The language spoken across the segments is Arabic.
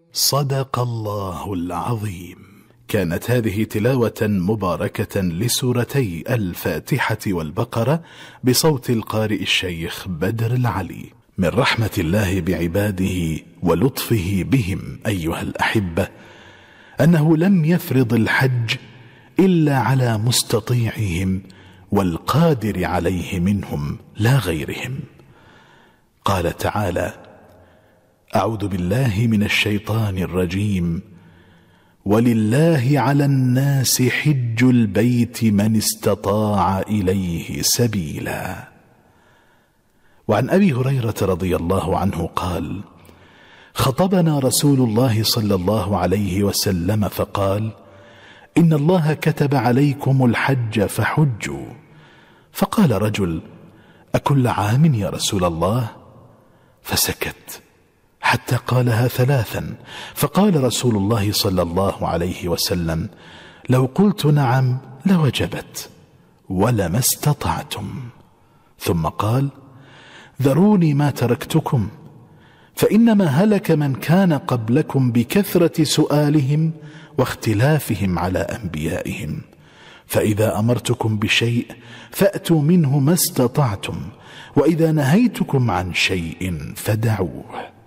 صدق الله العظيم. كانت هذه تلاوة مباركة لسورتي الفاتحة والبقرة بصوت القارئ الشيخ بدر العلي. من رحمة الله بعباده ولطفه بهم أيها الأحبة أنه لم يفرض الحج إلا على مستطيعهم والقادر عليه منهم لا غيرهم. قال تعالى: أعوذ بالله من الشيطان الرجيم: ولله على الناس حج البيت من استطاع إليه سبيلا. وعن أبي هريرة رضي الله عنه قال: خطبنا رسول الله صلى الله عليه وسلم فقال: إن الله كتب عليكم الحج فحجوا. فقال رجل: أكل عام يا رسول الله؟ فسكت حتى قالها ثلاثا، فقال رسول الله صلى الله عليه وسلم: لو قلت نعم لوجبت ولما استطعتم. ثم قال: ذروني ما تركتكم، فإنما هلك من كان قبلكم بكثرة سؤالهم واختلافهم على أنبيائهم، فإذا أمرتكم بشيء فأتوا منه ما استطعتم، وإذا نهيتكم عن شيء فدعوه.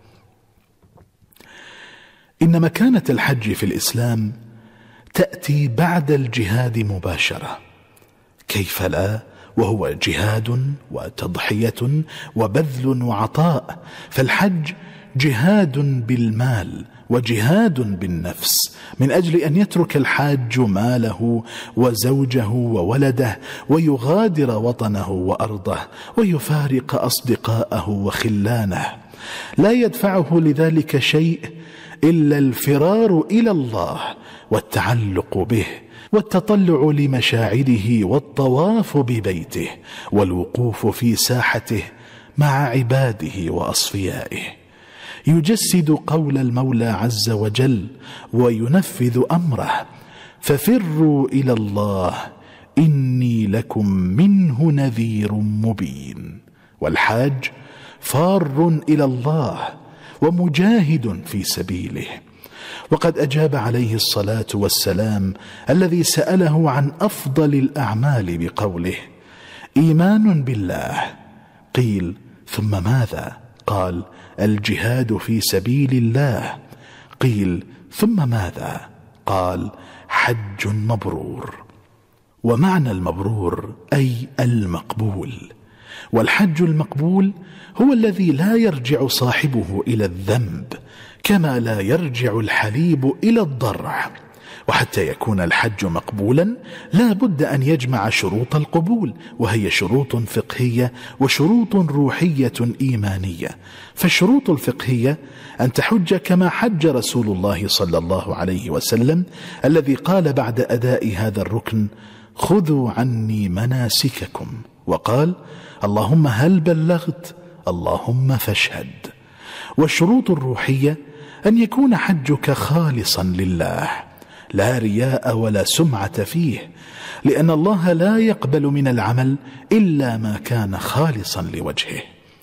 إن مكانة الحج في الإسلام تأتي بعد الجهاد مباشرة، كيف لا وهو جهاد وتضحية وبذل وعطاء. فالحج جهاد بالمال وجهاد بالنفس، من أجل أن يترك الحاج ماله وزوجه وولده ويغادر وطنه وأرضه ويفارق أصدقاءه وخلانه، لا يدفعه لذلك شيء إلا الفرار إلى الله والتعلق به والتطلع لمشاعره والطواف ببيته والوقوف في ساحته مع عباده وأصفيائه، يجسد قول المولى عز وجل وينفذ أمره: ففروا إلى الله إني لكم منه نذير مبين. والحاج فار إلى الله ومجاهد في سبيله. وقد أجاب عليه الصلاة والسلام الذي سأله عن أفضل الأعمال بقوله: إيمان بالله. قيل: ثم ماذا؟ قال: الجهاد في سبيل الله. قيل: ثم ماذا؟ قال: حج مبرور. ومعنى المبرور أي المقبول. والحج المقبول هو الذي لا يرجع صاحبه إلى الذنب، كما لا يرجع الحليب إلى الضرع. وحتى يكون الحج مقبولا لا بد أن يجمع شروط القبول، وهي شروط فقهية وشروط روحية إيمانية. فالشروط الفقهية أن تحج كما حج رسول الله صلى الله عليه وسلم، الذي قال بعد أداء هذا الركن: خذوا عني مناسككم، وقال: اللهم هل بلغت؟ اللهم فاشهد. والشروط الروحية أن يكون حجك خالصا لله، لا رياء ولا سمعة فيه، لأن الله لا يقبل من العمل إلا ما كان خالصا لوجهه.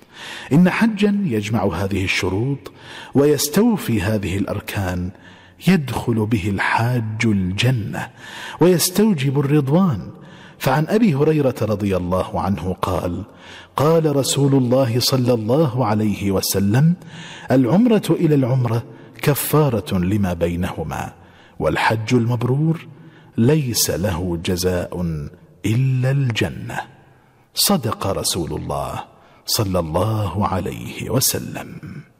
إن حجا يجمع هذه الشروط ويستوفي هذه الأركان يدخل به الحاج الجنة ويستوجب الرضوان. فعن أبي هريرة رضي الله عنه قال: قال رسول الله صلى الله عليه وسلم: العمرة إلى العمرة كفارة لما بينهما، والحج المبرور ليس له جزاء إلا الجنة. صدق رسول الله صلى الله عليه وسلم.